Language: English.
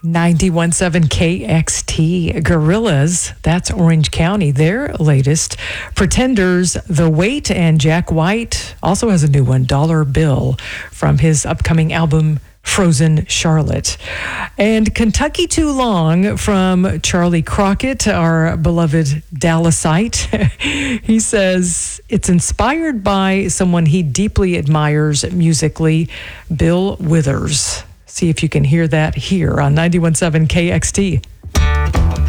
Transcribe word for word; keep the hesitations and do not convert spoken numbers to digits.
ninety-one point seven K X T. Gorillaz, that's Orange County. Their latest, Pretenders, The Wait, and Jack White also has a new one, Dollar Bill, from his upcoming album Frozen Charlotte. And Kentucky Too Long from Charlie Crockett, our beloved Dallasite. He says it's inspired by someone he deeply admires musically, Bill Withers. See if you can hear that here on ninety-one point seven K X T.